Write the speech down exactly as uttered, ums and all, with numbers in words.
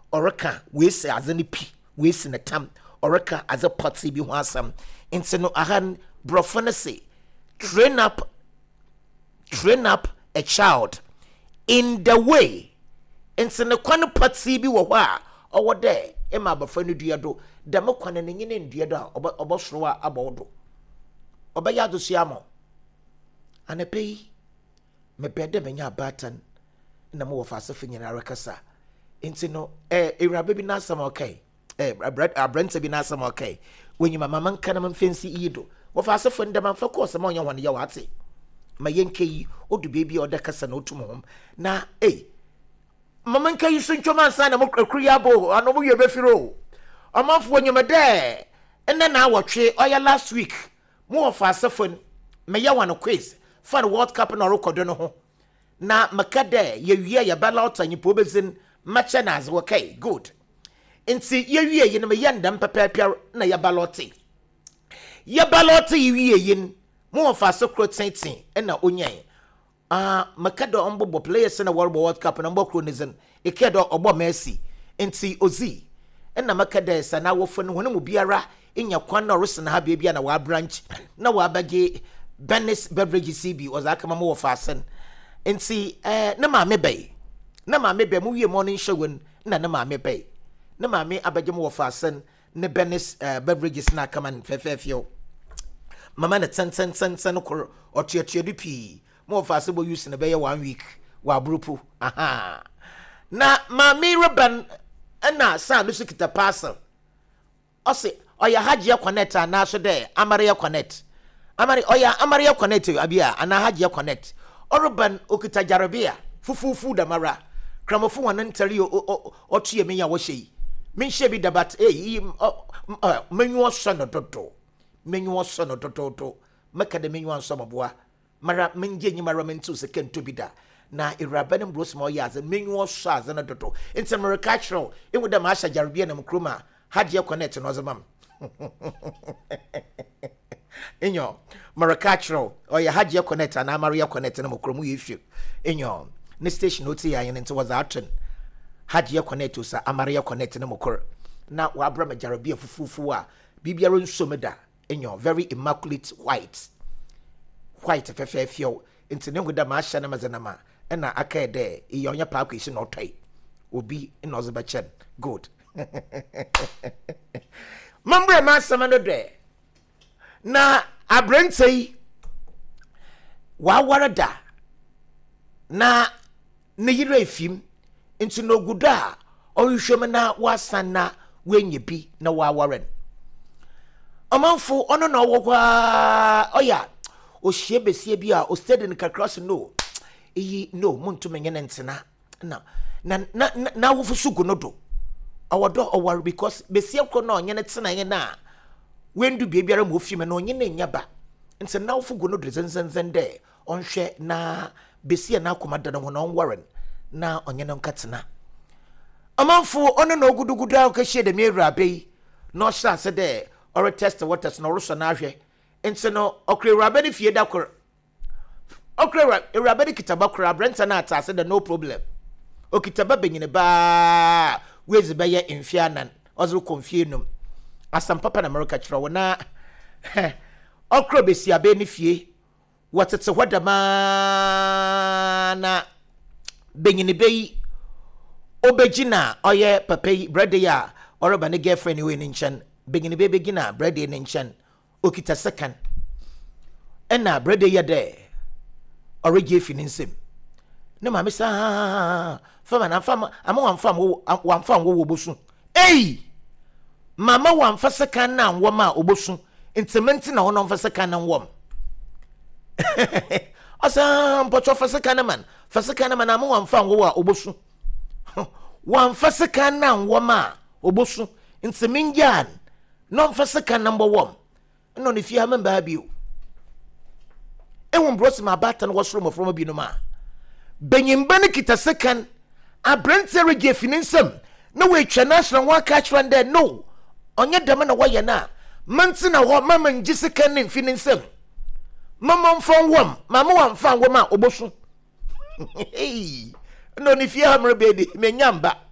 oreka we say azani pi we si netam oreka as a party bi ho asam into no ahan brofo say train up train up a child in the way into no kwan party bi wo ho a owo there e ma abafo no dua do dem kwan ne nyine ndua do a obosoro a abodo obaya do siamo anepei me bede menya batan na mo fa asafa nyina rekasa enti no eh ewrabe bi na asam okay eh abranta bi na asam okay wenyi mama man kana man fancy ido wo fa asafa ndam man fa course ma onye hone ye wate ma yenke yi odu bebi oda kasa na otum hom na eh mama nka yi so ntwoma san na mo krakru ya bo ano mo ye befiro amafo onyema de enne na awotwe oya last week mo fa asafa me ye wan quiz for the World Cup na record no ho na makade ye wie ya ballot anyipo bezin matchanas okay good nti ye wie ye na me yandam pepepia na ya ballot ya ballot ye wie yin mo fa so crotentin na onyan ah makade ombo players na World Cup na mbo chronizin ekedo ogbo Messi nti ozi na makade sana wofo no hono mu biara enya kwan na rosen ha bia na wa branch na wa bage Bennis Beverage C B was akama mo fasen enti eh na ma me bay na ma me be mu wie morning show na na ma me bay na ma me abaje mo fasen ne Bennis uh, Beverages na kama fefefio mama na ten ten ten ten ko otiatia dupi mo fasen bo use na be one week wa brupu aha na ma me reban na sa no sikita parcel ose oya hajia connect na so de amare connect amari oya amari ya connect abia ana haje connect orban okita jarabia fufufu da mara kramofu wan ntari o tue me ya wo hye me hye bi dabat eh menyu so no dodo menyu so no dodo to maka de menyu so maboa mara menje nyi mara mentu se kento bi da na irabane bros ma oya ze menyu so az na dodo into america chro e wo da ma hye jarabia na mkroma haje connect no zamam enyo marakachro oya haje connect na maria connect na mokromu yefi enyo ne station oti ya yin nti was action haje connect usa amaria connect na mokor na wa abra majarabia fufufu a bibiaro nsomeda enyo very immaculate white white fefefio nti ne ngoda ma hya na mazanama na aka de iyonya paako isi no toi obi inozo ba chen good mambre ma samano de na abrantei wa warada na ne yire afim nti no guda ohwehwem na wasana wenye bi na wa waren amanfo ono na wokwa oya o hie besie bi a o steady ne kakras no eyi no muntu menye ne ntena na na na na wo fusugu no do awodo owar because besie ko no onye ne tena ye na wendu biabiara mo ofie me no onye na nyaba nti na wo fugu no do zenzenzen de onhwe na besie na akomada no na onwaren na onye no nkatena amanfo ono na ogudugudu a ka hie de me ewrabe no sha se de or test waters no ruso na ahwe nti no okre ewrabe ne fie da kor okre ewrabe ne kitaba kor abranta na atase de no problem okitaba benyine ba wezi ba ye infianan ozo konfie num asam papa na america chira wona okro besia be ne fie watete hwadama na benyine bei obegina oye papa brother ya oroba ne girlfriend we ne nchan benyine be begina brother ne nchan okita second ena brother ya de orege fi ne nsem ne ma me sa fama na fama ama wan fam wan fam wo bosu ei mama wan fa second na wo ma obosu intimenti na wono fa second na wo asa mpocho fa second man fa second man ama wan fam wo a obosu wan fa second na wo ma obosu intiminjan no fa second number one no ne fia memba bio ewon bros ma bata no wosoro mo from bi no ma benyimba ne kita second abrantere ge fininsem na we twa national one catch one there no onye dem na woye na manti na ho mama ngi second ne fininsem mama mfon wom mama wan fan wom a obosu no ni fie hamre be di menyamba